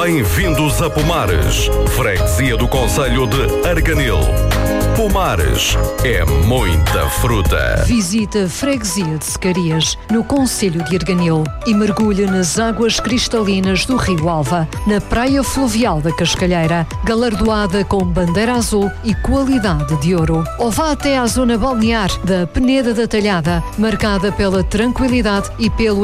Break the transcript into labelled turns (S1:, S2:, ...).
S1: Bem-vindos a Pomares, freguesia do concelho de Arganil. Pomares é muita fruta.
S2: Visita a freguesia de Secarias, no concelho de Arganil, e mergulhe nas águas cristalinas do Rio Alva, na praia fluvial da Cascalheira, galardoada com bandeira azul e qualidade de ouro. Ou vá até à zona balnear da Peneda da Talhada, marcada pela tranquilidade e pelo